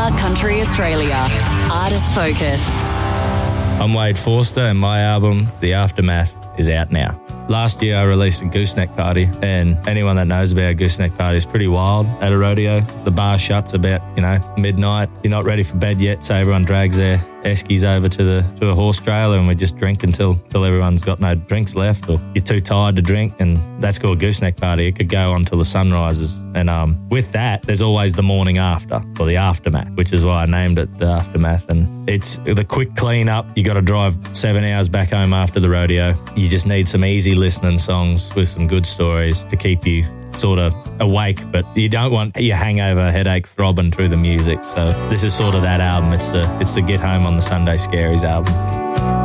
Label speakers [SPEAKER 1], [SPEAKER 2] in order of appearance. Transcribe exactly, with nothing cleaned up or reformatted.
[SPEAKER 1] Bar Country Australia. Artist Focus.
[SPEAKER 2] I'm Wade Forster and my album, The Aftermath, is out now. Last year I released a Gooseneck Party, and anyone that knows about a Gooseneck Party is pretty wild at a rodeo. The bar shuts about, you know, midnight. You're not ready for bed yet, so everyone drags their eskies over to the to a horse trailer and we just drink until, until everyone's got no drinks left or you're too tired to drink, and that's called Gooseneck Party. It could go on till the sun rises. And um, with that, there's always the morning after, or the aftermath, which is why I named it The Aftermath. And it's the quick clean up. You got to drive seven hours back home after the rodeo. You just need some easy listening songs with some good stories to keep you sort of awake, but you don't want your hangover headache throbbing through the music. So this is sort of that album. It's the it's the Get Home on the Sunday Scaries album.